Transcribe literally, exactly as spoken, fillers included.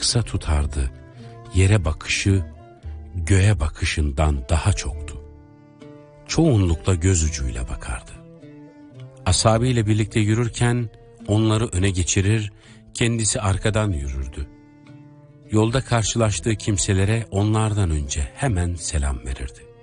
kısa tutardı. Yere bakışı göğe bakışından daha çoktu. Çoğunlukla göz ucuyla bakardı. Ashabıyla birlikte yürürken onları öne geçirir, kendisi arkadan yürürdü. Yolda karşılaştığı kimselere onlardan önce hemen selam verirdi.